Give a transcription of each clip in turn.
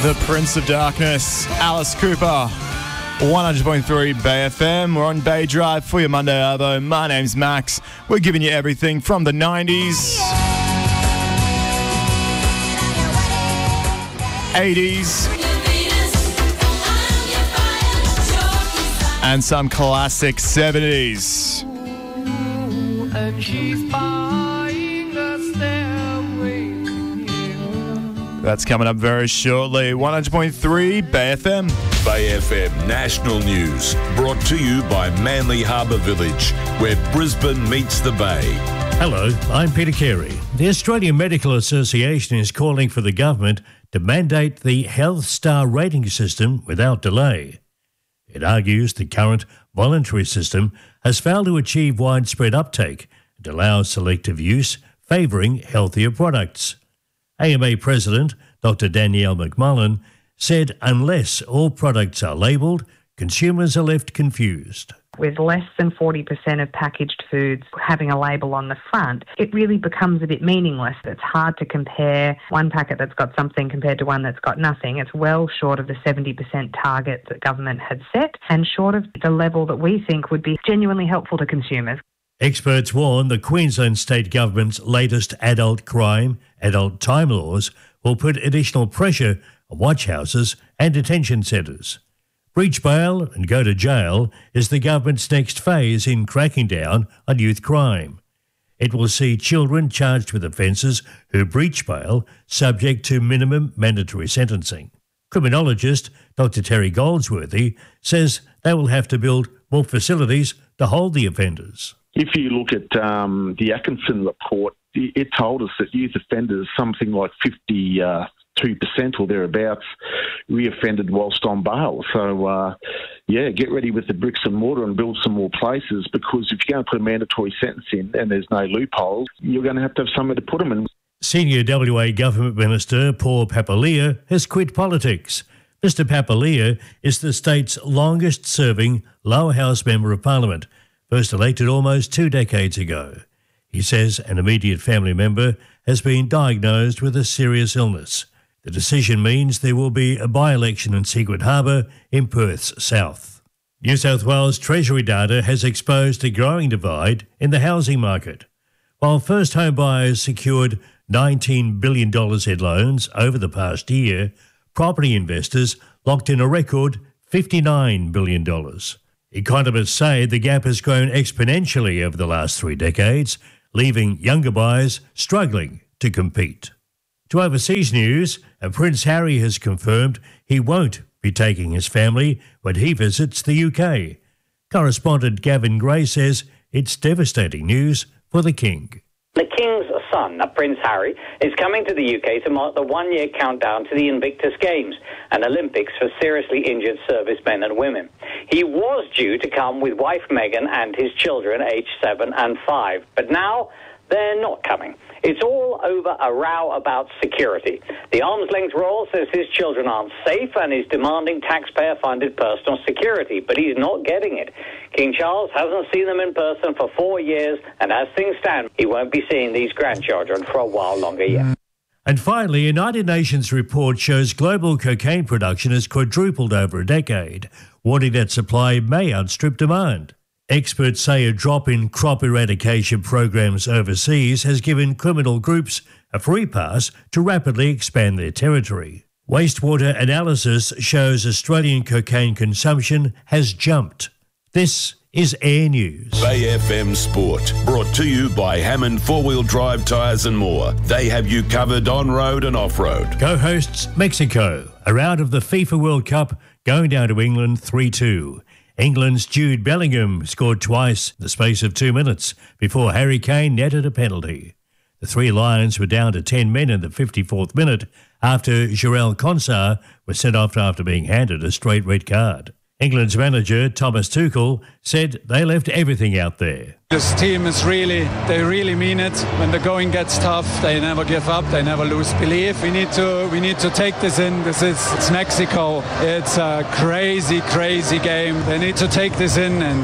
The Prince of Darkness, Alice Cooper, 100.3 Bay FM. We're on Bay Drive for your Monday Arvo. My name's Max. We're giving you everything from the 90s, 80s, and some classic 70s. And she's buying a stairway here. That's coming up very shortly. 100.3 Bay FM. Bay FM National News, brought to you by Manly Harbour Village, where Brisbane meets the Bay. Hello, I'm Peter Carey. The Australian Medical Association is calling for the government to mandate the Health Star rating system without delay. It argues the current voluntary system has failed to achieve widespread uptake and allows selective use, favouring healthier products. AMA President Dr. Danielle McMullen said unless all products are labelled, consumers are left confused. With less than 40% of packaged foods having a label on the front, it really becomes a bit meaningless. It's hard to compare one packet that's got something compared to one that's got nothing. It's well short of the 70% target that government had set and short of the level that we think would be genuinely helpful to consumers. Experts warn the Queensland State Government's latest adult crime, adult time laws will put additional pressure on watch houses and detention centres. Breach bail and go to jail is the government's next phase in cracking down on youth crime. It will see children charged with offences who breach bail subject to minimum mandatory sentencing. Criminologist Dr. Terry Goldsworthy says they will have to build more facilities to hold the offenders. If you look at the Atkinson report, it told us that youth offenders, something like 52% or thereabouts, reoffended whilst on bail. So, get ready with the bricks and mortar and build some more places, because if you're going to put a mandatory sentence in and there's no loopholes, you're going to have somewhere to put them in. Senior WA Government Minister Paul Papalia has quit politics. Mr Papalia is the state's longest-serving lower house member of parliament, first elected almost 2 decades ago. He says an immediate family member has been diagnosed with a serious illness. The decision means there will be a by-election in Secret Harbour in Perth's south. New South Wales Treasury data has exposed a growing divide in the housing market. While first home buyers secured $19 billion in loans over the past year, property investors locked in a record $59 billion. Economists say the gap has grown exponentially over the last 3 decades, leaving younger buyers struggling to compete. To overseas news, Prince Harry has confirmed he won't be taking his family when he visits the UK. Correspondent Gavin Gray says it's devastating news for the King. The King's son, Prince Harry, is coming to the UK to mark the one-year countdown to the Invictus Games, an Olympics for seriously injured servicemen and women. He was due to come with wife Meghan and his children, aged 7 and 5, but now they're not coming. It's all over a row about security. The arm's-length royal says his children aren't safe and is demanding taxpayer-funded personal security, but he's not getting it. King Charles hasn't seen them in person for 4 years, and as things stand, he won't be seeing these grandchildren for a while longer yet. And finally, a United Nations report shows global cocaine production has quadrupled over a decade, warning that supply may outstrip demand. Experts say a drop in crop eradication programs overseas has given criminal groups a free pass to rapidly expand their territory. Wastewater analysis shows Australian cocaine consumption has jumped. This is Air News. Bay FM Sport, brought to you by Hammond 4-Wheel Drive Tyres and more. They have you covered on-road and off-road. Co-hosts Mexico, a round of the FIFA World Cup going down to England 3-2. England's Jude Bellingham scored twice in the space of 2 minutes before Harry Kane netted a penalty. The Three Lions were down to 10 men in the 54th minute after Jarell Quansah was sent off after being handed a straight red card. England's manager, Thomas Tuchel, said they left everything out there. This team is they really mean it. When the going gets tough, they never give up, they never lose belief. We need to take this in. It's Mexico. It's a crazy, crazy game. They need to take this in, and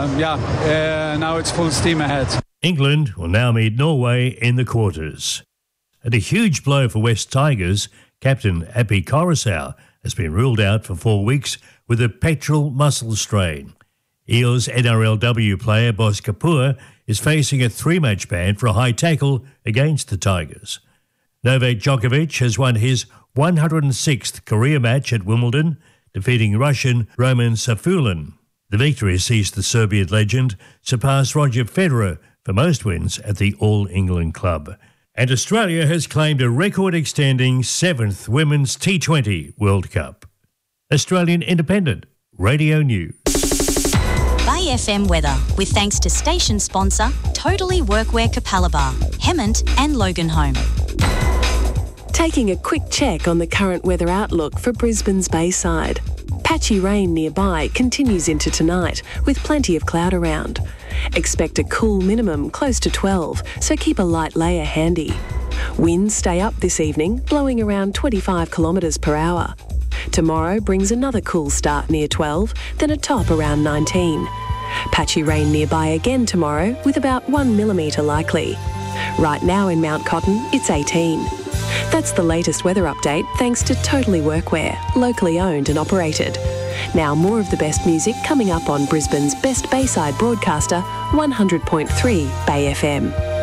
now it's full steam ahead. England will now meet Norway in the quarters. And a huge blow for West Tigers, Captain Api Coruscant has been ruled out for 4 weeks with a pectoral muscle strain. Eels NRLW player Boss Kapoor is facing a 3-match ban for a high tackle against the Tigers. Novak Djokovic has won his 106th career match at Wimbledon, defeating Russian Roman Safulin. The victory sees the Serbian legend surpass Roger Federer for most wins at the All England Club. And Australia has claimed a record-extending 7th Women's T20 World Cup. Australian Independent Radio News. Bay FM weather, with thanks to station sponsor Totally Workwear Capalaba, Hemmant and Loganholme. Taking a quick check on the current weather outlook for Brisbane's Bayside. Patchy rain nearby continues into tonight, with plenty of cloud around. Expect a cool minimum close to 12, so keep a light layer handy. Winds stay up this evening, blowing around 25 kilometres per hour. Tomorrow brings another cool start near 12, then a top around 19. Patchy rain nearby again tomorrow, with about 1 millimetre likely. Right now in Mount Cotton, it's 18. That's the latest weather update thanks to Totally Workwear, locally owned and operated. Now more of the best music coming up on Brisbane's best Bayside broadcaster, 100.3 Bay FM.